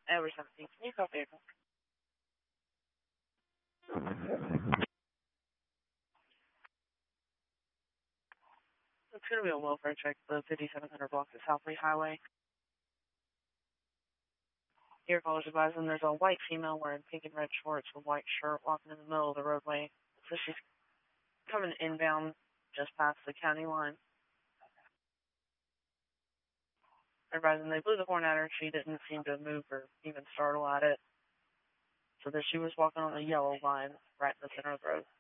Every 17. Can you copy it? It's going to be a welfare check, the 5700 block of South Lee Highway. Your call is advising there's a white female wearing pink and red shorts with white shirt walking in the middle of the roadway. So she's coming inbound just past the county line. Advising they blew the horn at her. She didn't seem to move or even startle at it. So that she was walking on the yellow line right in the center of the road.